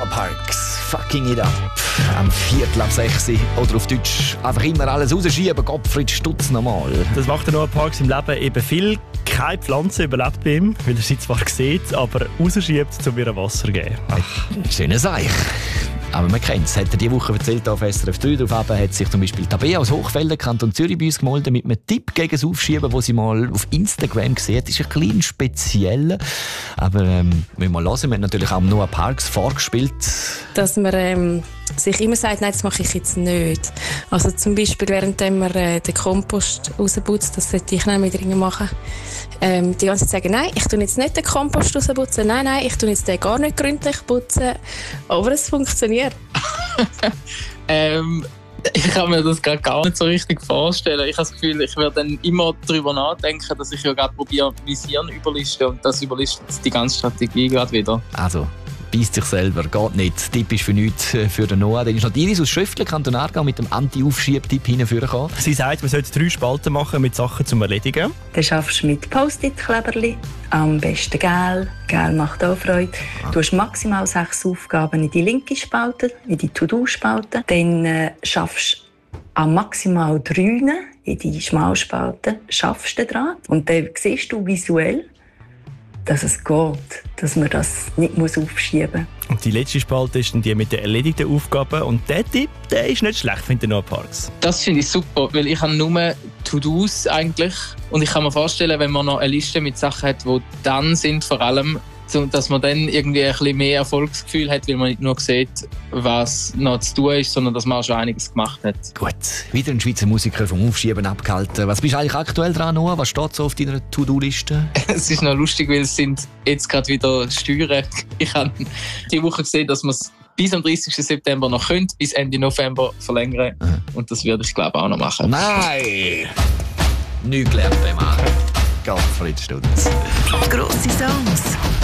Noah Parks, fucking it up. Am 5:45 oder auf Deutsch einfach immer alles rausschieben, Gottfried Stutz nochmal. Das macht der Noah Parks im Leben eben viel. Keine Pflanze überlebt bei ihm, weil er sie zwar sieht, aber rausschiebt, um ihr Wasser zu geben. Schöne Sache. Aber man kennt es. Hat er diese Woche erzählt auf SRF 3. Daraufhin hat sich zum Beispiel Tabea aus Hochfelden, Kanton Zürich, bei uns gemeldet mit einem Tipp gegen das Aufschieben, den sie mal auf Instagram gesehen hat. Das ist ein bisschen speziell. Aber müssen wir mal hören. Wir haben natürlich auch Noah Parks vorgespielt. Dass man sich immer sagt, nein, das mache ich jetzt nicht. Also zum Beispiel, während man den Kompost rausputzt, das sollte ich nicht mit drin machen. Die ganze Zeit sagen, nein, ich tue jetzt nicht den Kompost rausputzen, nein, ich tue jetzt den gar nicht gründlich putzen. Aber es funktioniert. Ich kann mir das gar nicht so richtig vorstellen. Ich habe das Gefühl, ich werde dann immer darüber nachdenken, dass ich ja gerade probiere, mein Hirn überlisten, und das überlistet die ganze Strategie gerade wieder. Also, beißt sich selber, geht nicht. Tipp ist für nichts für den Noah. Dann ist noch Iris aus Schöfflen, Kanton Aargau, mit dem Anti-Aufschieb-Tipp hingekommen. Sie sagt, man sollte 3 Spalten machen mit Sachen zum Erledigen. Dann schaffst du mit Post-it-Kleberli, am besten gel. Gel macht auch Freude. Du hast maximal 6 Aufgaben in die linke Spalte, in die To-Do-Spalte. Dann schaffst du am maximal 3 in die Schmalspalte, schaffst du dran. Und dann siehst du visuell, dass es geht, dass man das nicht aufschieben muss. Und die letzte Spalte ist dann die mit den erledigten Aufgaben. Und der Tipp, der ist nicht schlecht, findet Noah Parks. Das finde ich super, weil ich habe nur To-Dos eigentlich. Und ich kann mir vorstellen, wenn man noch eine Liste mit Sachen hat, die dann sind, vor allem, dass man dann irgendwie ein bisschen mehr Erfolgsgefühl hat, weil man nicht nur sieht, was noch zu tun ist, sondern dass man auch schon einiges gemacht hat. Gut, wieder ein Schweizer Musiker vom Aufschieben abgehalten. Was bist du eigentlich aktuell dran, Noah? Was steht so auf deiner To-Do-Liste? Es ist noch lustig, weil es sind jetzt gerade wieder Steuern. Ich habe diese Woche gesehen, dass man es bis am 30. September noch könnt, bis Ende November verlängern. Und das werde ich, glaube ich, auch noch machen. Nein! Nichts gelernt, Mann. Gottfried Stutz. Grosse Songs.